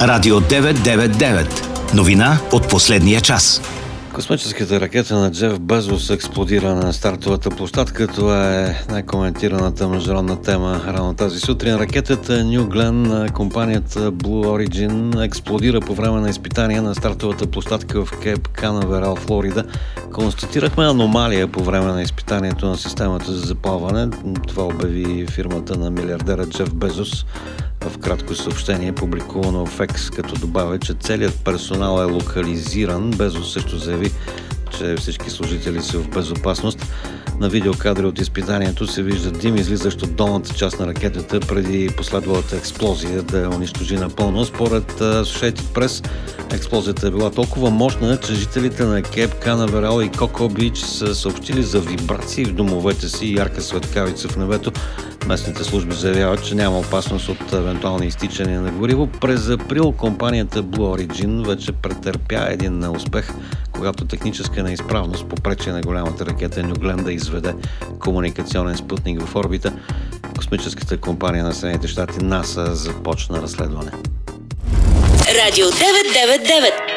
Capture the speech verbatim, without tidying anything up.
Радио деветsto деветдесет и девет. Новина от последния час. Космическата ракета на Джеф Безос експлодира на стартовата площадка. Това е най-коментираната международна тема рано тази сутрин. Ракетата New Glenn на компанията Blue Origin експлодира по време на изпитания на стартовата площадка в Кейп Канаверал, Флорида. Констатирахме аномалия по време на изпитанието на системата за запалване. Това обяви фирмата на милиардера Джеф Безос в кратко съобщение, публикувано в X, като добавя, че целият персонал е локализиран. Безос също заяви, че всички служители са в безопасност. На видеокадри от изпитанието се вижда дим, излизащ от долната част на ракетата преди последвалата експлозия да я унищожи напълно. Според Associated Press, експлозията е била толкова мощна, че жителите на Кейп Канаверал и Коко Бич са съобщили за вибрации в домовете си и ярка светкавица в небето. Местните служби заявяват, че няма опасност от евентуални изтичания на гориво. През април компанията Blue Origin вече претърпя един неуспех, когато техническа неизправност попречи на голямата ракета New Glenn да изведе комуникационен спътник в орбита. Космическата компания на Съединените щати НАСА започна разследване. Радио деветsto деветдесет и девет.